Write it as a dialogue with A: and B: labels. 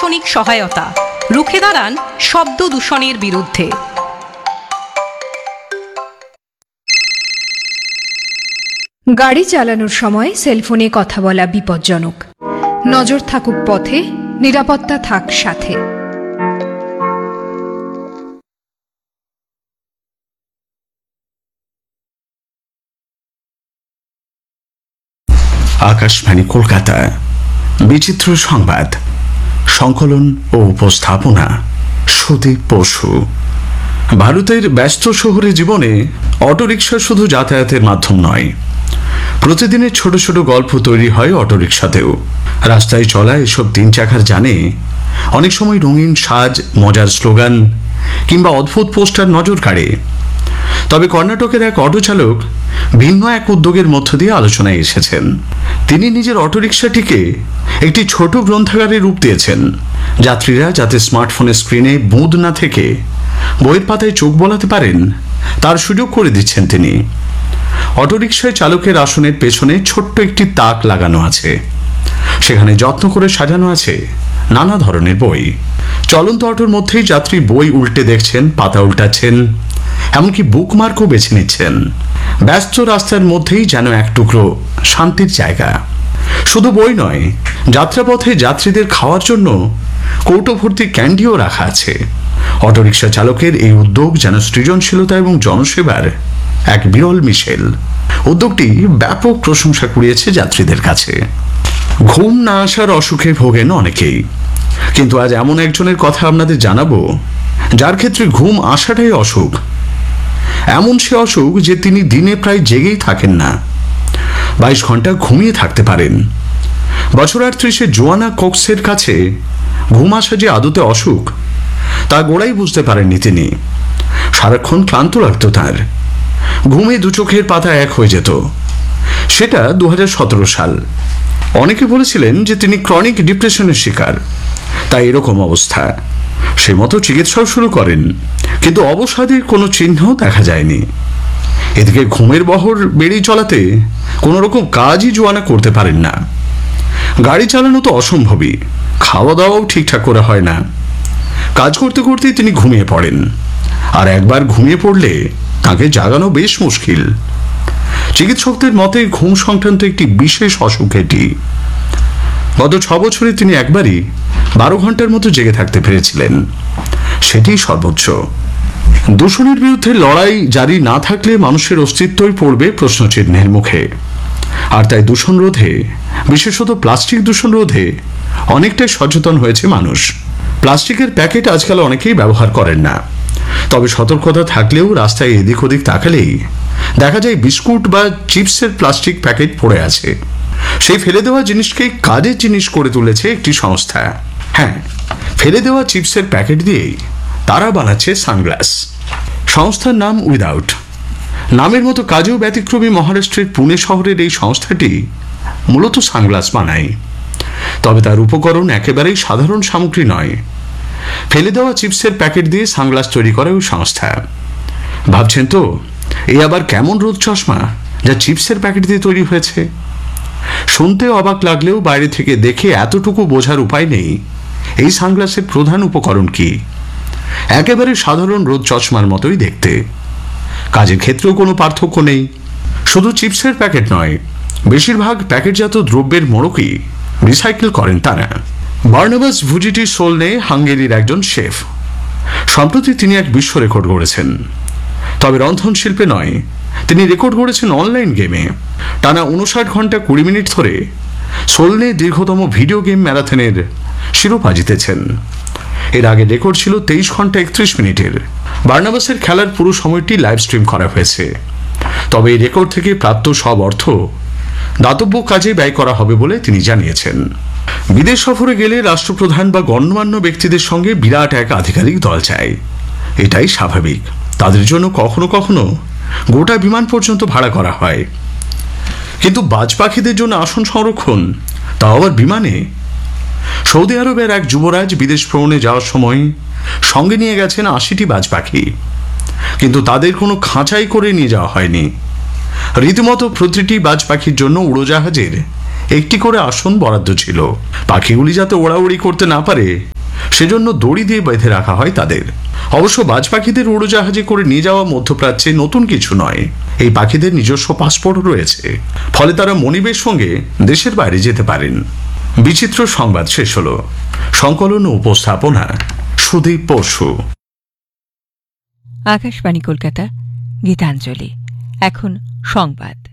A: প্রশাসনিক সহায়তা, রুখে দাঁড়ান শব্দ দূষণের বিরুদ্ধে।
B: গাড়ি চালানোর সময় সেলফোনে কথা বলা বিপজ্জনক। নজর থাকুক পথে, নিরাপত্তা থাক সাথে।
C: আকাশবাণী কলকাতা, বিচিত্র সংবাদ, সংকলন ও উপস্থাপনা সুদীপ বসু। ভারতের ব্যস্ত শহুরে জীবনে অটোরিকশা শুধু যাতায়াতের মাধ্যম নয়, প্রতিদিনের ছোট ছোট গল্প তৈরি হয় অটোরিকশাতেও। রাস্তায় চলা এসব তিন চাকার যানে অনেক সময় রঙিন সাজ, মজার স্লোগান কিংবা অদ্ভুত পোস্টার নজর কাড়ে। তবে কর্ণাটকের এক অটো চালক ভিন্ন এক উদ্যোগের মধ্য দিয়ে আলোচনায় এসেছেন। তিনি নিজের অটোরিকশাটিকে একটি ছোট গ্রন্থাগারে রূপ দিয়েছেন, যাত্রীরা যাতে স্মার্টফোনের স্ক্রিনে বুঁদ না থেকে বইয়ের পাতায় চোখ বোলাতে পারেন তার সুযোগ করে দিচ্ছেন তিনি। অটোরিকশায় চালকের আসনের পেছনে ছোট্ট একটি তাক লাগানো আছে, সেখানে যত্ন করে সাজানো আছে নানা ধরনের বই। চলন্ত অটোর মধ্যেই যাত্রী বই উল্টে দেখছেন, পাতা উল্টাচ্ছেন, এমনকি বুকমার্কও বেছে নিচ্ছেন। ব্যস্ত রাস্তার মধ্যেই যেন এক টুকরো শান্তির জায়গা। শুধু বই নয়, যাত্রাপথে যাত্রীদের খাওয়ার জন্য কৌটো ভর্তি ক্যান্ডিও রাখা আছে। অটোরিকশা চালকের এই উদ্যোগ যেন সৃজনশীলতা এবং জনসেবার এক বিরল মিশেল। উদ্যোগটি ব্যাপক প্রশংসা কুড়িয়েছে যাত্রীদের কাছে। ঘুম না আসার অসুখে ভোগেন অনেকেই, কিন্তু আজ এমন একজনের কথা আপনাদের জানাবো যার ক্ষেত্রে ঘুম আসাটাই অসুখ। এমন সে অসুখ যে তিনি দিনে প্রায় জেগেই থাকেন না, 22 ঘন্টা ঘুমিয়ে থাকতে পারেন। বছর 38-এ জোয়ানা কোক্সের কাছে ঘুম আসা যে আদতে অসুখ তা গোড়াই বুঝতে পারেননি তিনি। সারাক্ষণ ক্লান্ত লাগতো তার, ঘুমে দু চোখের পাতা এক হয়ে যেত। সেটা 2017 সাল। অনেকে বলেছিলেন যে তিনি ক্রনিক ডিপ্রেশনের শিকার, তাই এরকম অবস্থা। সে মতো চিকিৎসাও শুরু করেন, কিন্তু অবসাদের কোনো চিহ্ন দেখা যায়নি। এদিকে ঘুমের বহর বেড়েই চলাতে কোনো রকম কাজই জোয়ানা করতে পারেন না। গাড়ি চালানো তো অসম্ভবই, খাওয়া দাওয়াও ঠিকঠাক করে হয় না। কাজ করতে করতেই তিনি ঘুমিয়ে পড়েন, আর একবার ঘুমিয়ে পড়লে তাকে জাগানো বেশ মুশকিল। চিকিৎসকদের মতে ঘুম সংক্রান্ত একটি বিশেষ অসুখ এটি। গত 6 বছরে তিনি একবারই 12 ঘন্টার মতো জেগে থাকতে পেরেছিলেন, সেটি সর্বোচ্চ। দূষণের বিরুদ্ধে লড়াই জারি না থাকলে মানুষের অস্তিত্বই পড়বে প্রশ্নচিহ্নের মুখে। আর তাই দূষণ রোধে, বিশেষত প্লাস্টিক দূষণ রোধে অনেকটাই সচেতন হয়েছে মানুষ। প্লাস্টিকের প্যাকেট আজকাল অনেকেই ব্যবহার করেন না, তবে সতর্কতা থাকলেও রাস্তায় এদিক ওদিক তাকালেই দেখা যায় বিস্কুট বা চিপসের প্লাস্টিক প্যাকেট পড়ে আছে। সেই ফেলে দেওয়া জিনিসকে কাজের জিনিস করে তুলেছে একটি সংস্থা। হ্যাঁ, ফেলে দেওয়া চিপসের প্যাকেট দিয়েই তারা বানাচ্ছে সানগ্লাস। সংস্থার নাম উইদাউট। নামের মতো কাজেও ব্যতিক্রমী মহারাষ্ট্রের পুনে শহরের এই সংস্থাটি মূলত সানগ্লাস বানায়। তবে তার উপকরণ একেবারেই সাধারণ সামগ্রী নয়। ফেলে দেওয়া চিপসের প্যাকেট দিয়ে সানগ্লাস তৈরি করে ওই সংস্থা। ভাবছেন তো, এই আবার কেমন রোদ চশমা যা চিপসের প্যাকেট দিয়ে তৈরি হয়েছে? শুনতে অবাক লাগলেও বাইরে থেকে দেখে এতটুকু বোঝার উপায় নেই এই সানগ্লাসের প্রধান উপকরণ কি। একেবারে সাধারণ রোদ চশমার মতোই দেখতে, কাজের ক্ষেত্রেও কোনো পার্থক্য নেই। শুধু চিপসের প্যাকেট নয়, বেশিরভাগ প্যাকেটজাত দ্রব্যের মোড়কই রিসাইকেল করেন তারা। বার্নাবাস ভুজিটি সোলনে হাঙ্গেরির একজন শেফ। সম্প্রতি তিনি এক বিশ্ব রেকর্ড গড়েছেন। তবে রন্ধন শিল্পে নয়, তিনি রেকর্ড গড়েছেন অনলাইন গেমে। টানা 59 ঘন্টা 20 মিনিট ধরে সোলনে দীর্ঘতম ভিডিও গেম ম্যারাথনের শিরোপা জিতেছেন। এর আগে রেকর্ড ছিল 23 ঘন্টা 31 মিনিটের। বার্নাবাসের খেলার পুরো সময়টি লাইভ স্ট্রিম করা হয়েছে। তবে এই রেকর্ড থেকে প্রাপ্ত সব অর্থ দাতব্য কাজে ব্যয় করা হবে বলে তিনি জানিয়েছেন। বিদেশ সফরে গেলে রাষ্ট্রপ্রধান বা গণ্যমান্য ব্যক্তিদের সঙ্গে বিরাট এক আধিকারিক দল চায়, এটাই স্বাভাবিক। তাদের জন্য কখনো কখনো গোটা বিমান পর্যন্ত ভাড়া করা হয়। কিন্তু বাজ পাখিদের জন্য আসন সংরক্ষণ, তাও আবার বিমানে। সৌদি আরবের এক যুবরাজ বিদেশ ভ্রমণে যাওয়ার সময় সঙ্গে নিয়ে গেছেন 80টি বাজ পাখি, কিন্তু তাদের কোনো খাঁচাই করে নিয়ে যাওয়া হয়নি। রীতিমতো প্রতিটি বাজ পাখির জন্য উড়োজাহাজের একটি করে আসন বরাদ্দ ছিল। পাখিগুলি যাতে ওড়াউড়ি করতে না পারে সেজন্য দড়ি দিয়ে বেঁধে রাখা হয় তাদের। অবশ্য বাজ পাখিদের উড়োজাহাজে করে নিয়ে যাওয়া মধ্যপ্রাচ্যে নতুন কিছু নয়। এই পাখিদের নিজস্ব পাসপোর্ট রয়েছে, ফলে তারা মনিবের সঙ্গে দেশের বাইরে যেতে পারেন। বিচিত্র সংবাদ শেষ হলো। সংকলন ও উপস্থাপনা সুদীপ পরশু।
D: আকাশবাণী কলকাতা, গীতাঞ্জলি। এখন সংবাদ।